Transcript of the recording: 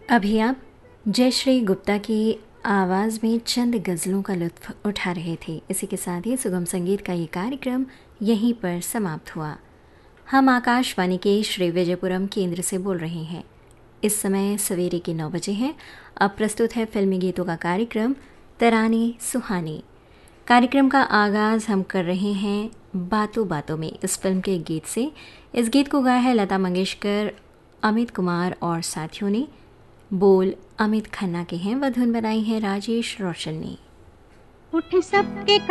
अभी आप जयश्री गुप्ता की आवाज़ में चंद गज़लों का लुत्फ़ उठा रहे थे। इसी के साथ ही सुगम संगीत का ये कार्यक्रम यहीं पर समाप्त हुआ। हम आकाशवाणी के श्री विजयपुरम केंद्र से बोल रहे हैं। इस समय सवेरे के 9 बजे हैं। अब प्रस्तुत है फिल्मी गीतों का कार्यक्रम तराने सुहाने। कार्यक्रम का आगाज़ हम कर रहे हैं बातों बातों में इस फिल्म के गीत से। इस गीत को गाया है लता मंगेशकर, अमित कुमार और साथियों ने। बोल अमित खन्ना के हैं व धुन बनाई है राजेश रोशन ने। उठ सबके